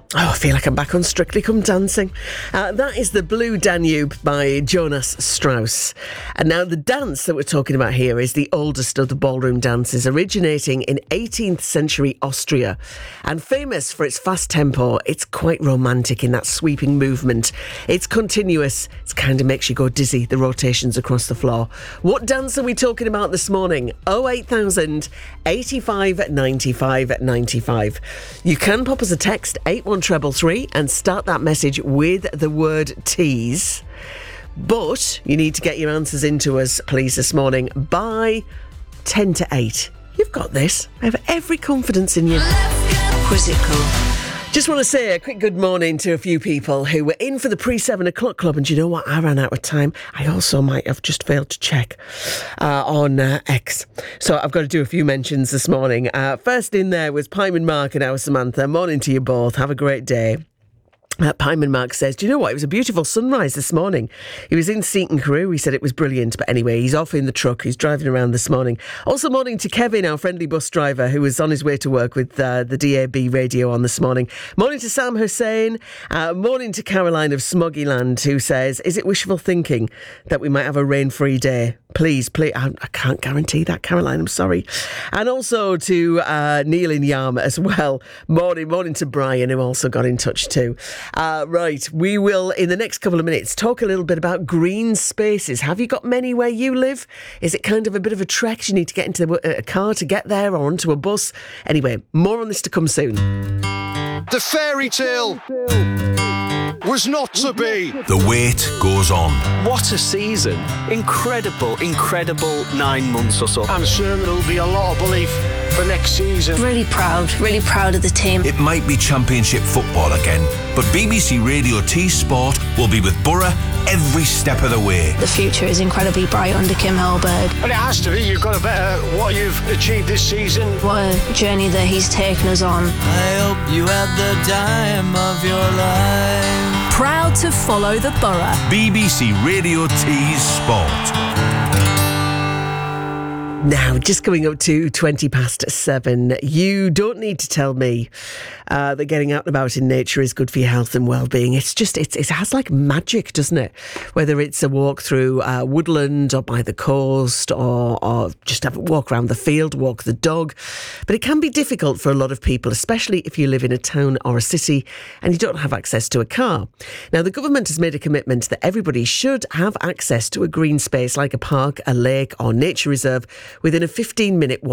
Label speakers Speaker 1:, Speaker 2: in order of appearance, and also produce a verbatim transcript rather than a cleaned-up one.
Speaker 1: Oh, I feel like I'm back on Strictly Come Dancing. Uh, that is The Blue Danube by Jonas Strauss. And now the dance that we're talking about here is the oldest of the ballroom dances, originating in eighteenth century Austria. And famous for its fast tempo, it's quite romantic in that sweeping movement. It's continuous. It kind of makes you go dizzy, the rotations across the floor. What dance are we talking about this morning? oh eight thousand, eighty-five, ninety-five, ninety-five. You can pop us a text, eight one treble three, and start that message with the word tease. But you need to get your answers into us, please, this morning by ten to eight. You've got this. I have every confidence in you. Quizzical. Just want to say a quick good morning to a few people who were in for the pre-seven o'clock club, and you know what? I ran out of time. I also might have just failed to check uh, on uh, X. So I've got to do a few mentions this morning. Uh, first in there was Pyman Mark and our Samantha. Morning to you both. Have a great day. Uh, Pyman Mark says, do you know what? It was a beautiful sunrise this morning. He was in Seaton Carew. He said it was brilliant. But anyway, he's off in the truck. He's driving around this morning. Also morning to Kevin, our friendly bus driver, who was on his way to work with uh, the D A B radio on this morning. Morning to Sam Hussein. Uh, morning to Caroline of Smoggyland, who says, is it wishful thinking that we might have a rain-free day? Please, please. I, I can't guarantee that, Caroline. I'm sorry. And also to uh, Neil in Yarm as well. Morning, morning to Brian, who also got in touch too. Uh, right, we will, in the next couple of minutes, talk a little bit about green spaces. Have you got many where you live? Is it kind of a bit of a trek? You need to get into a car to get there or onto a bus? Anyway, more on this to come soon.
Speaker 2: The fairy tale was not to be.
Speaker 3: The wait goes on.
Speaker 4: What a season. Incredible, incredible nine months or so.
Speaker 2: I'm sure there'll be a lot of belief for next season.
Speaker 5: Really proud, really proud of the team.
Speaker 3: It might be Championship football again, but B B C Radio T Sport will be with Borough every step of the way.
Speaker 5: The future is incredibly bright under Kim Hellberg.
Speaker 2: And it has to be. You've got to better what you've achieved this season.
Speaker 5: What a journey that he's taken us on.
Speaker 6: I hope you had the time of your life.
Speaker 7: Proud to follow the Borough.
Speaker 3: B B C Radio T Sport.
Speaker 1: Now, just coming up to twenty past seven, you don't need to tell me uh, that getting out and about in nature is good for your health and well-being. It's just, it's, it has like magic, doesn't it? Whether it's a walk through uh, woodland or by the coast or, or just have a walk around the field, walk the dog. But it can be difficult for a lot of people, especially if you live in a town or a city and you don't have access to a car. Now, the government has made a commitment that everybody should have access to a green space like a park, a lake or nature reserve within a fifteen minute walk